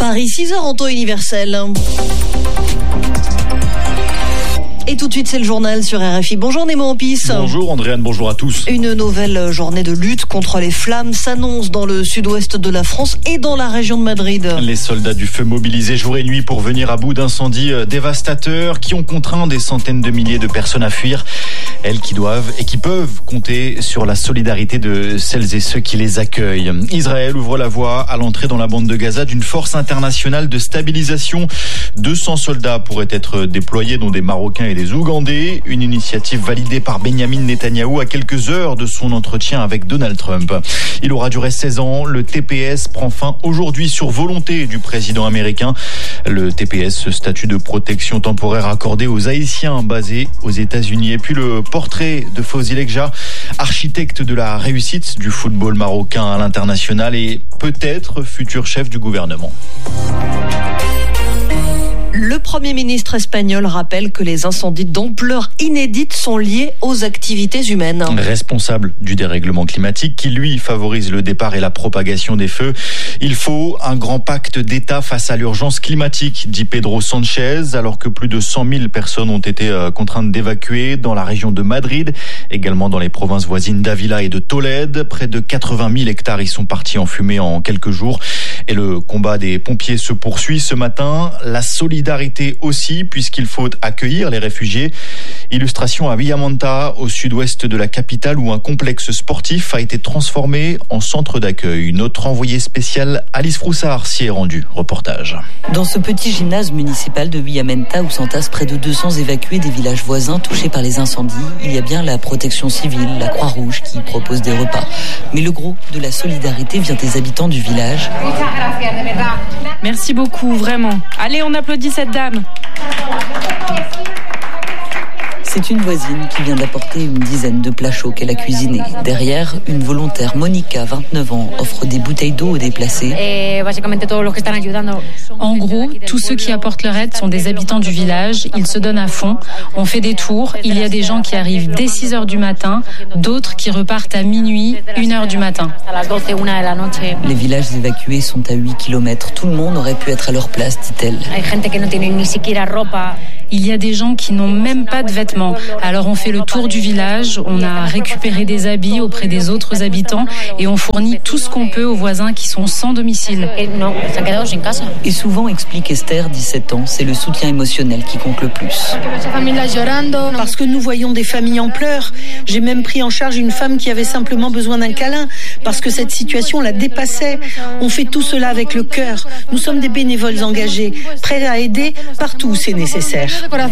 Paris, 6h en temps universel. Et tout de suite, c'est le journal sur RFI. Bonjour Nemo Ampis. Bonjour Andréane, bonjour à tous. Une nouvelle journée de lutte contre les flammes s'annonce dans le sud-ouest de la France et dans la région de Madrid. Les soldats du feu mobilisés jour et nuit pour venir à bout d'incendies dévastateurs qui ont contraint des centaines de milliers de personnes à fuir. Elles qui doivent et qui peuvent compter sur la solidarité de celles et ceux qui les accueillent. Israël ouvre la voie à l'entrée dans la bande de Gaza d'une force internationale de stabilisation. 200 soldats pourraient être déployés, dont des Marocains et des Ougandais. Une initiative validée par Benyamin Netanyahou à quelques heures de son entretien avec Donald Trump. Il aura duré 16 ans. Le TPS prend fin aujourd'hui sur volonté du président américain. Le TPS, ce statut de protection temporaire accordé aux Haïtiens basés aux États-Unis. Et puis le portrait de Fawzi Lekja, architecte de la réussite du football marocain à l'international et peut-être futur chef du gouvernement. Le Premier ministre espagnol rappelle que les incendies d'ampleur inédite sont liés aux activités humaines. Responsable du dérèglement climatique qui, lui, favorise le départ et la propagation des feux. Il faut un grand pacte d'État face à l'urgence climatique, dit Pedro Sanchez, alors que plus de 100 000 personnes ont été contraintes d'évacuer dans la région de Madrid, également dans les provinces voisines d'Ávila et de Tolède. Près de 80 000 hectares y sont partis en fumée en quelques jours. Et le combat des pompiers se poursuit ce matin. La solidarité aussi, puisqu'il faut accueillir les réfugiés. Illustration à Villamanta, au sud-ouest de la capitale, où un complexe sportif a été transformé en centre d'accueil. Notre envoyé spécial Alice Froussard s'y est rendue. Reportage. Dans ce petit gymnase municipal de Villamanta, où s'entassent près de 200 évacués des villages voisins touchés par les incendies, il y a bien la protection civile, la Croix-Rouge qui propose des repas. Mais le gros de la solidarité vient des habitants du village. Merci beaucoup, vraiment. Allez, on applaudit cette dame. C'est une voisine qui vient d'apporter une dizaine de plats chauds qu'elle a cuisinés. Derrière, une volontaire, Monica, 29 ans, offre des bouteilles d'eau aux déplacés. En gros, tous ceux qui apportent leur aide sont des habitants du village. Ils se donnent à fond. On fait des tours. Il y a des gens qui arrivent dès 6h du matin, d'autres qui repartent à minuit, 1h du matin. Les villages évacués sont à 8 km. Tout le monde aurait pu être à leur place, dit-elle. Il y a des gens qui n'ont même pas de vêtements. Alors on fait le tour du village, on a récupéré des habits auprès des autres habitants et on fournit tout ce qu'on peut aux voisins qui sont sans domicile. Et souvent, explique Esther, 17 ans, c'est le soutien émotionnel qui compte le plus. Parce que nous voyons des familles en pleurs. J'ai même pris en charge une femme qui avait simplement besoin d'un câlin parce que cette situation la dépassait. On fait tout cela avec le cœur. Nous sommes des bénévoles engagés, prêts à aider partout où c'est nécessaire.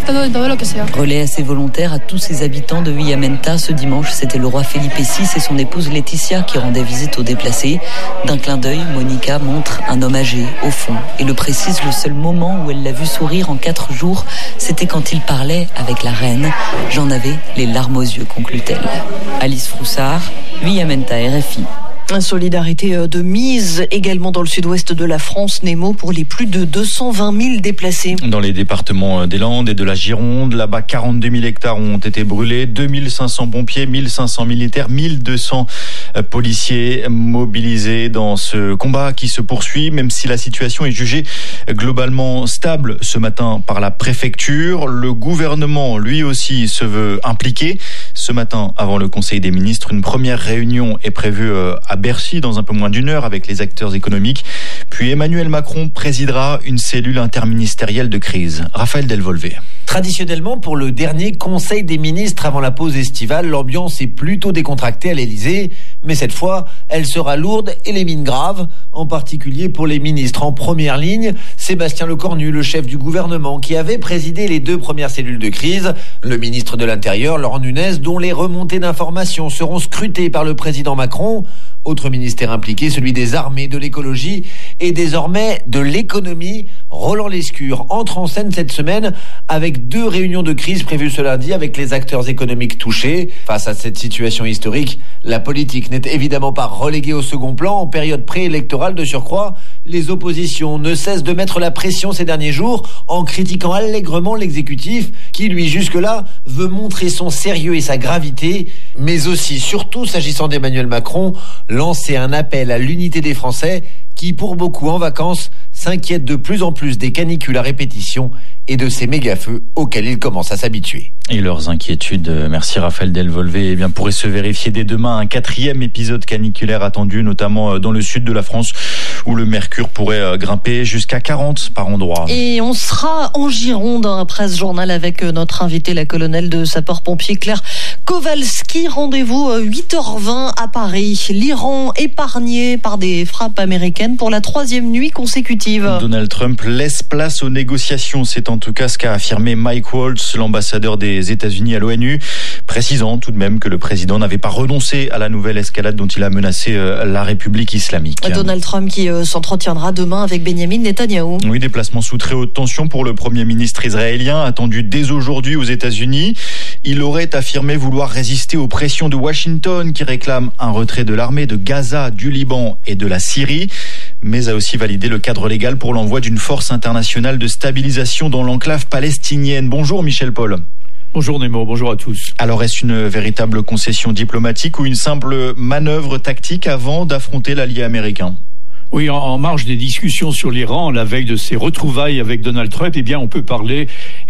Relais assez volontaire à tous ces habitants de Villamanta. Ce dimanche, c'était le roi Felipe VI et son épouse Laetitia qui rendaient visite aux déplacés. D'un clin d'œil, Monica montre un homme âgé au fond et le précise, le seul moment où elle l'a vu sourire en 4 jours, c'était quand il parlait avec la reine. J'en avais les larmes aux yeux, conclut-elle. Alice Froussard, Villamanta, RFI. Solidarité de mise également dans le sud-ouest de la France, Nemo, pour les plus de 220 000 déplacés. Dans les départements des Landes et de la Gironde, là-bas 42 000 hectares ont été brûlés, 2500 pompiers, 1500 militaires, 1200 policiers mobilisés dans ce combat qui se poursuit, même si la situation est jugée globalement stable ce matin par la préfecture. Le gouvernement, lui aussi, se veut impliqué. Ce matin, avant le Conseil des ministres, une première réunion est prévue à Bercy dans un peu moins d'1 heure avec les acteurs économiques. Puis Emmanuel Macron présidera une cellule interministérielle de crise. Raphaël Delvolvé. Traditionnellement, pour le dernier Conseil des ministres avant la pause estivale, l'ambiance est plutôt décontractée à l'Elysée. Mais cette fois, elle sera lourde et les mines graves, en particulier pour les ministres en première ligne. Sébastien Lecornu, le chef du gouvernement, qui avait présidé les 2 premières cellules de crise. Le ministre de l'Intérieur, Laurent Nunez, dont les remontées d'informations seront scrutées par le président Macron. Autre ministère impliqué, celui des armées, de l'écologie et désormais de l'économie. Roland Lescure entre en scène cette semaine avec 2 réunions de crise prévues ce lundi avec les acteurs économiques touchés. Face à cette situation historique, la politique n'est évidemment pas reléguée au second plan. En période préélectorale de surcroît, les oppositions ne cessent de mettre la pression ces derniers jours en critiquant allègrement l'exécutif qui, lui, jusque-là, veut montrer son sérieux et sa gravité, mais aussi, surtout s'agissant d'Emmanuel Macron, lancer un appel à l'unité des Français qui, pour beaucoup en vacances, s'inquiètent de plus en plus des canicules à répétition et de ces méga-feux auxquels ils commencent à s'habituer. Et leurs inquiétudes, merci Raphaël Delvolvé, pourraient se vérifier dès demain. Un 4e épisode caniculaire attendu, notamment dans le sud de la France, où le mercure pourrait grimper jusqu'à 40 par endroit. Et on sera en Gironde après ce journal avec notre invité, la colonelle de sapeurs-pompiers Claire Kowalski. Rendez-vous 8h20 à Paris. L'Iran épargné par des frappes américaines pour la 3e nuit consécutive. Donald Trump laisse place aux négociations. C'est en tout cas ce qu'a affirmé Mike Waltz, l'ambassadeur des États-Unis à l'ONU, précisant tout de même que le président n'avait pas renoncé à la nouvelle escalade dont il a menacé la République islamique. Donald Trump qui s'entretiendra demain avec Benjamin Netanyahou. Oui, déplacement sous très haute tension pour le Premier ministre israélien, attendu dès aujourd'hui aux États-Unis. Il aurait affirmé vouloir résister aux pressions de Washington qui réclame un retrait de l'armée de Gaza, du Liban et de la Syrie, mais a aussi validé le cadre légal pour l'envoi d'une force internationale de stabilisation dans l'enclave palestinienne. Bonjour Michel Paul. Bonjour Nemo, bonjour à tous. Alors est-ce une véritable concession diplomatique ou une simple manœuvre tactique avant d'affronter l'allié américain ? Oui, en marge des discussions sur l'Iran, la veille de ses retrouvailles avec Donald Trump, on peut parler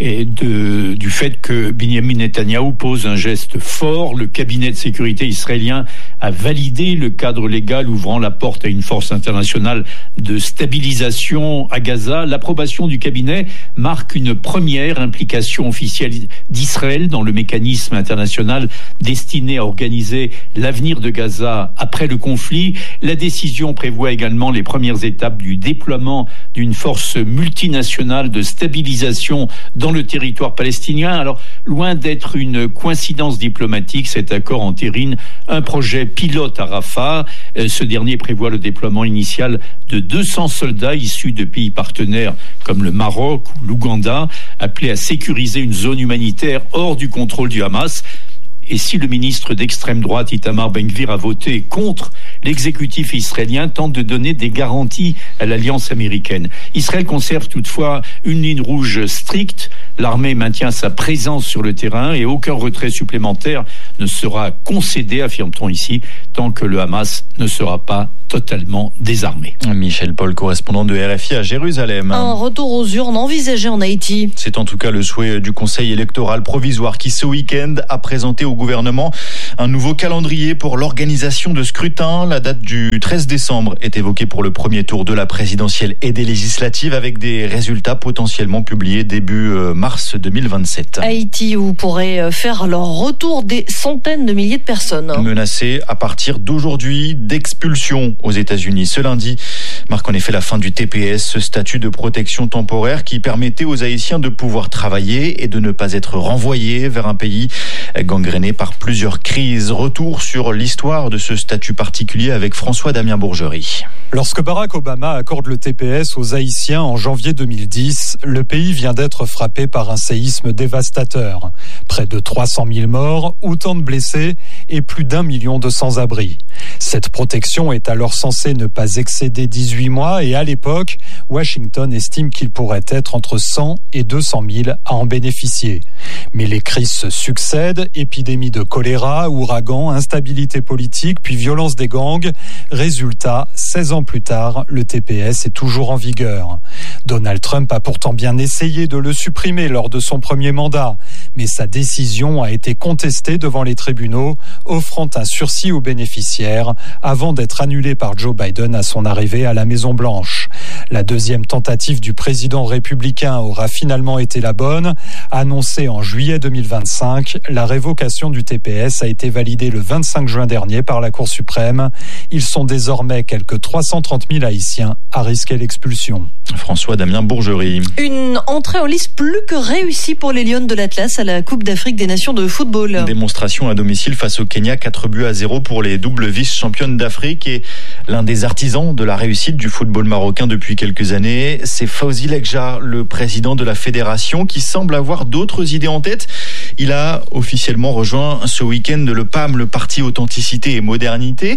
du fait que Benjamin Netanyahou pose un geste fort. Le cabinet de sécurité israélien a validé le cadre légal ouvrant la porte à une force internationale de stabilisation à Gaza. L'approbation du cabinet marque une première implication officielle d'Israël dans le mécanisme international destiné à organiser l'avenir de Gaza après le conflit. La décision prévoit également les premières étapes du déploiement d'une force multinationale de stabilisation dans le territoire palestinien. Alors, loin d'être une coïncidence diplomatique, cet accord entérine un projet pilote à Rafah. Ce dernier prévoit le déploiement initial de 200 soldats issus de pays partenaires comme le Maroc ou l'Ouganda, appelés à sécuriser une zone humanitaire hors du contrôle du Hamas. Et si le ministre d'extrême droite Itamar Ben-Gvir a voté contre, l'exécutif israélien tente de donner des garanties à l'alliance américaine. Israël conserve toutefois une ligne rouge stricte. L'armée maintient sa présence sur le terrain et aucun retrait supplémentaire ne sera concédé, affirme-t-on ici, tant que le Hamas ne sera pas totalement désarmé. Michel Paul, correspondant de RFI à Jérusalem. Un retour aux urnes envisagé en Haïti. C'est en tout cas le souhait du Conseil électoral provisoire qui, ce week-end, a présenté au gouvernement un nouveau calendrier pour l'organisation de scrutins. La date du 13 décembre est évoquée pour le premier tour de la présidentielle et des législatives avec des résultats potentiellement publiés début mars 2027. Haïti où pourraient faire leur retour des centaines de milliers de personnes. Menacées à partir d'aujourd'hui d'expulsion aux États-Unis. Ce lundi marque en effet la fin du TPS, ce statut de protection temporaire qui permettait aux Haïtiens de pouvoir travailler et de ne pas être renvoyés vers un pays gangréné par plusieurs crises. Retour sur l'histoire de ce statut particulier avec François-Damien Bourgerie. Lorsque Barack Obama accorde le TPS aux Haïtiens en janvier 2010, le pays vient d'être frappé par un séisme dévastateur. Près de 300 000 morts, autant de blessés et plus d'1 million de sans-abri. Cette protection est alors censée ne pas excéder 18 mois et à l'époque, Washington estime qu'il pourrait être entre 100 et 200 000 à en bénéficier. Mais les crises se succèdent, épidémie de choléra, ouragans, instabilité politique, puis violence des gangs. Résultat, 16 ans plus tard, le TPS est toujours en vigueur. Donald Trump a pourtant bien essayé de le supprimer lors de son premier mandat, mais sa décision a été contestée devant les tribunaux, offrant un sursis aux bénéficiaires avant d'être annulée par Joe Biden à son arrivée à la Maison-Blanche. La deuxième tentative du président républicain aura finalement été la bonne. Annoncée en juillet 2025, la révocation du TPS a été validée le 25 juin dernier par la Cour suprême. Ils sont désormais quelques 330 000 Haïtiens à risquer l'expulsion. François-Damien Bourgerie. Une entrée en lice plus que réussie pour les Lions de l'Atlas à la Coupe d'Afrique des Nations de football. Démonstration à domicile face au Kenya, 4-0 pour les doubles vice-championnes d'Afrique et l'un des artisans de la réussite du football marocain depuis quelques années, c'est Fawzi Lekja, le président de la fédération qui semble avoir d'autres idées en tête. Il a officiellement rejoint ce week-end le PAM, le Parti Authenticité et Modernité.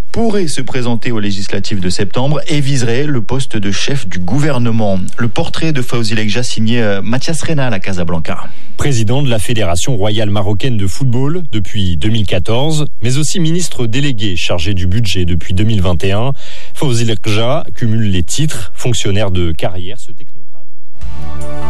pourrait se présenter aux législatives de septembre et viserait le poste de chef du gouvernement. Le portrait de Fawzi Lekja signé Mathias Reynal à Casablanca. Président de la Fédération royale marocaine de football depuis 2014, mais aussi ministre délégué chargé du budget depuis 2021, Fawzi Lekja cumule les titres, fonctionnaire de carrière, ce technocrate.